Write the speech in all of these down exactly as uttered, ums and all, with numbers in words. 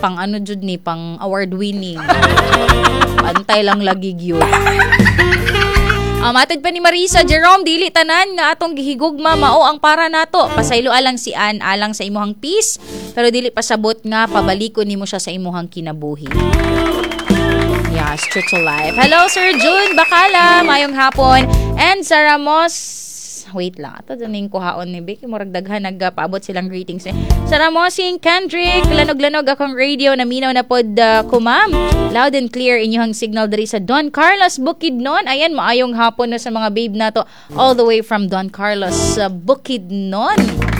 pang ano jud ni, pang award winning. Antay lang lagi gyud. Um, atid pa ni Marisa Jerome, dili tanan nga atong gihigugma mao ang para nato. Pasaylo alang si Ann alang sa imuhang peace, pero dili pasabot nga pabalikon nimo siya sa imuhang kinabuhi. Yes, true to life. Hello Sir June Bakala, mayong hapon. And sa Ramos, wait lang, ato daning kuhaon ni Vicky, murag daghan nagpaabot silang greetings eh. Sa Ramosing Kendrick, lanog-lanog akong radio na minaw na pod uh, kumam. Loud and clear inyong signal diri sa Don Carlos Bukidnon. Ayan, maayong hapon na sa mga babe nato all the way from Don Carlos uh, Bukidnon.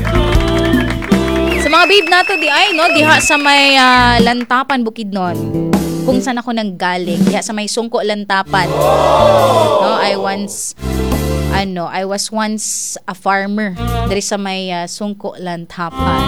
Sa mga babe nato di ay no, diha sa may uh, Lantapan Bukidnon. Kung saan ako nang galing, diha sa may Sungko Lantapan. No, I once Ano, I was once a farmer diri sa may uh, Sungko Lantapan.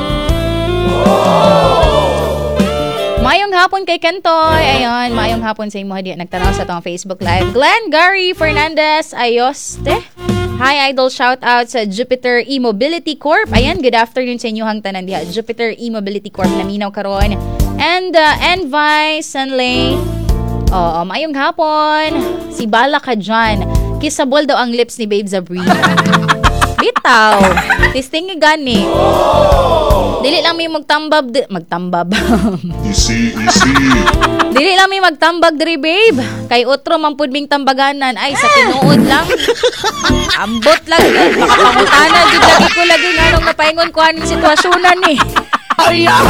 Mayong hapon kay Kentoy. Ayun, mayong hapon sa imo di nagtanaw sa tong Facebook Live. Glenn Gary Fernandez Ayoste. Hi Idol, shout out sa Jupiter E-Mobility Corp. Ayan, good afternoon sa inyong tanan diha. Jupiter E-Mobility Corp naminaw karon. And uh, Envy Sanlay. Oh, mayong hapon. Si Bala ka dyan. Kissable daw ang lips ni Babe Zabrina. Bitaw. Testing nga gani. Dili lang may magtambab. Di- magtambab. Easy, easy. Dili lang may magtambag diri, babe. Kay otro mampud ming tambaganan. Ay, sa tinuod lang. Ambot lang. Baka pangutana. Di lagi ko lagi nga nung napaingon ko anong sitwasyonan eh. Ayaw!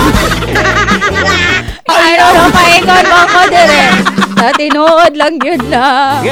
Ano na paingon mo ko dire? Sa tinuod lang yun na.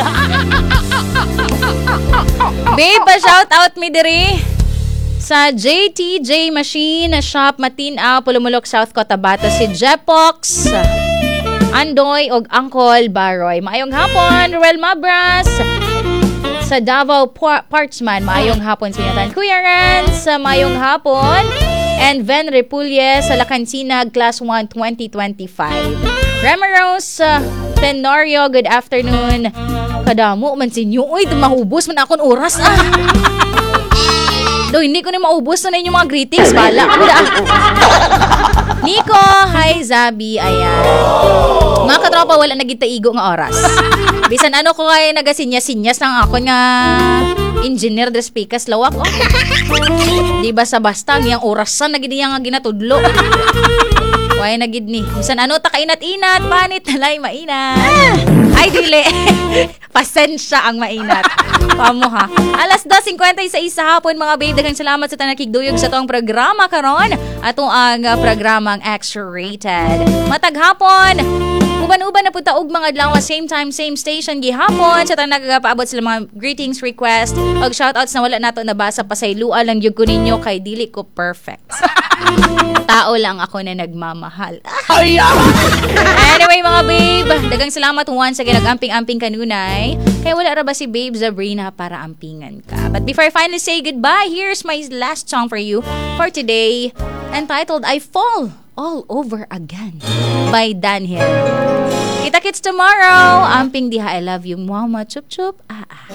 Babe, pa-shout out mi diri sa J T J Machine Shop Matinaw, Pulumulok, South Cotabato, si Jepox, Andoy og Uncle Baroy. Maayong hapon, Ruel Mabras. Sa Davao Por- Partsman, maayong hapon sa inyo. Kuya Rans, maayong hapon. And Ven Repulye sa Lacansinag, Class one twenty twenty-five. Remeros uh, Tenorio, good afternoon. Kadamo man sinyo. Uy, mahubos man akong oras ah. Do, hindi ko na maubos na inyong mga greetings. Bala ko da. Nico, hi Zabi. Ayan. Mga katropa, wala nagitaigo nga oras. Bisan ano ko kaya nagasinyas-sinyas ng ako nga engineer des pikas lawak. Oh. Di basta-basta ngayang orasan na gid nga ginatudlo. Why na gid ni? Bisan ano ta kainat-inat, panit nalay mainat. Ay dili. Pasensya ang mainat. Pamo ha. Alas dos fifty sa isa hapon mga babe, daghang salamat sa tanakigduyog sa tong programa karon. Ato ang uh, programang X-Rated. Matag hapon. Uban-uban na po taog mga adlaw same time, same station gihapon. Sa tanang nagapaabot sila mga greetings, request, og shoutouts na wala nato nabasa pa sa ilua lang yun ko ninyo kay dili ko perfect. Tao lang ako na nagmamahal. Anyway mga babe, dagang salamat once again nag-amping-amping kanunay. Kaya wala ra ba si Babe Zabrina para ampingan ka. But before I finally say goodbye, here's my last song for you for today, entitled I Fall All Over Again by Dan Hill. Kita-kits tomorrow. Amping diha, I love you. Mama, chup chup. Ah, ah.